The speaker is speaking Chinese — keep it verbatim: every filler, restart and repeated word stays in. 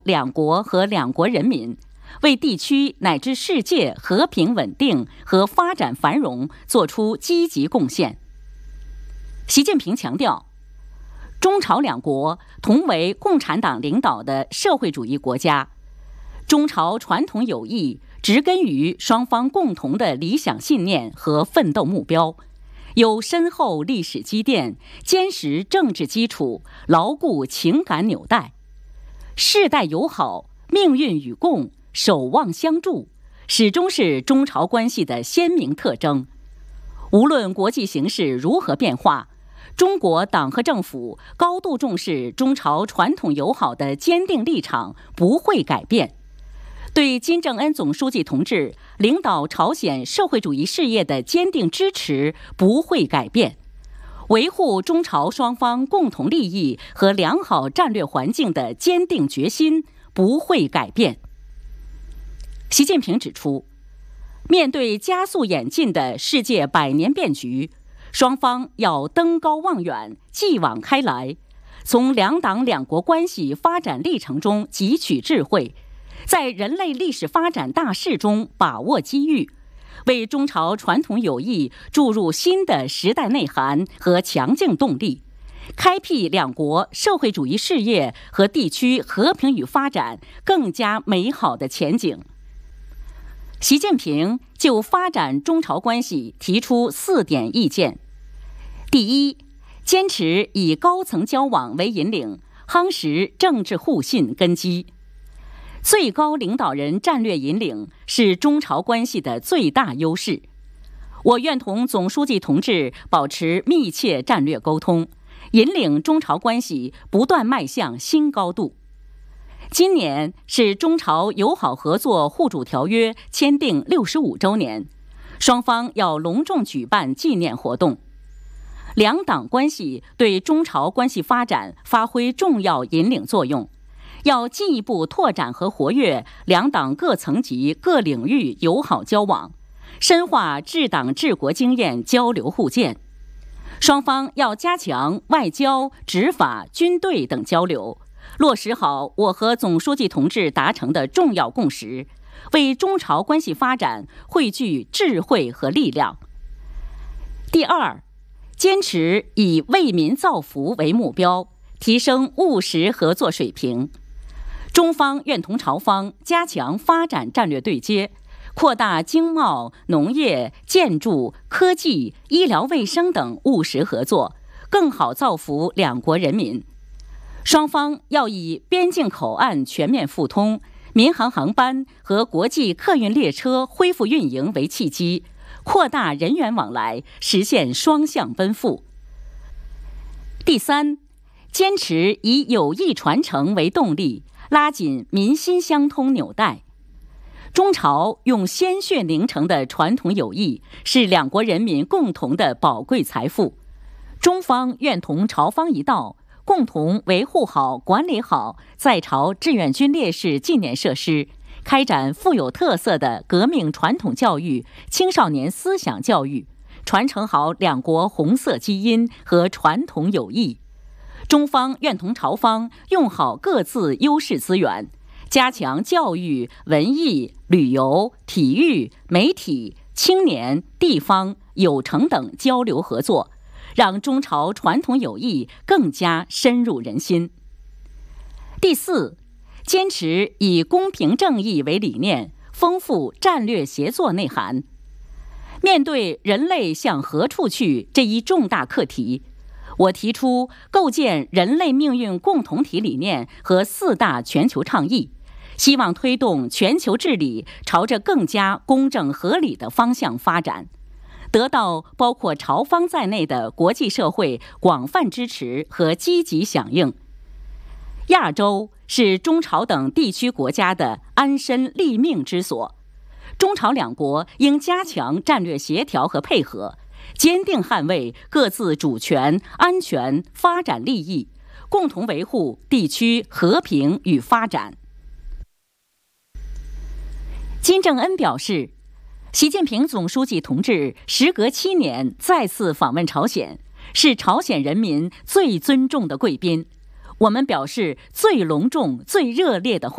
两国和两国人民，为地区乃至世界和平稳定和发展繁荣作出积极贡献。习近平强调，中朝两国同为共产党领导的社会主义国家，中朝传统友谊植根于双方共同的理想信念和奋斗目标，有深厚历史积淀、坚实政治基础、牢固情感纽带。世代友好、命运与共、守望相助，始终是中朝关系的鲜明特征。无论国际形势如何变化，中国党和政府高度重视中朝传统友好的坚定立场不会改变，对金正恩总书记同志领导朝鲜社会主义事业的坚定支持不会改变，维护中朝双方共同利益和良好战略环境的坚定决心不会改变。习近平指出，面对加速演进的世界百年变局，双方要登高望远，继往开来，从两党两国关系发展历程中汲取智慧，在人类历史发展大势中把握机遇，为中朝传统友谊注入新的时代内涵和强劲动力，开辟两国社会主义事业和地区和平与发展更加美好的前景。习近平就发展中朝关系提出四点意见：第一，坚持以高层交往为引领，夯实政治互信根基。最高领导人战略引领是中朝关系的最大优势。我愿同总书记同志保持密切战略沟通，引领中朝关系不断迈向新高度。今年是中朝友好合作互助条约签订六十五周年，双方要隆重举办纪念活动。两党关系对中朝关系发展发挥重要引领作用，要进一步拓展和活跃两党各层级各领域友好交往，深化治党治国经验交流互鉴。双方要加强外交、执法、军队等交流，落实好我和总书记同志达成的重要共识，为中朝关系发展汇聚智慧和力量。第二，坚持以为民造福为目标，提升务实合作水平。中方愿同朝方加强发展战略对接，扩大经贸、农业、建筑、科技、医疗卫生等务实合作，更好造福两国人民。双方要以边境口岸全面复通、民航航班和国际客运列车恢复运营为契机，扩大人员往来，实现双向奔赴。第三，坚持以友谊传承为动力，拉紧民心相通纽带。中朝用鲜血凝成的传统友谊是两国人民共同的宝贵财富，中方愿同朝方一道，共同维护好、管理好在朝志愿军烈士纪念设施，开展富有特色的革命传统教育、青少年思想教育，传承好两国红色基因和传统友谊。中方愿同朝方用好各自优势资源，加强教育、文艺、旅游、体育、媒体、青年、地方、有成等交流合作，让中朝传统友谊更加深入人心。第四，坚持以公平正义为理念，丰富战略协作内涵。面对人类向何处去这一重大课题，我提出构建人类命运共同体理念和四大全球倡议，希望推动全球治理朝着更加公正合理的方向发展，得到包括朝方在内的国际社会广泛支持和积极响应。亚洲是中朝等地区国家的安身立命之所，中朝两国应加强战略协调和配合，坚定捍卫各自主权、安全、发展利益，共同维护地区和平与发展。金正恩表示，习近平总书记同志时隔七年再次访问朝鲜，是朝鲜人民最尊重的贵宾，我们表示最隆重、最热烈的欢迎。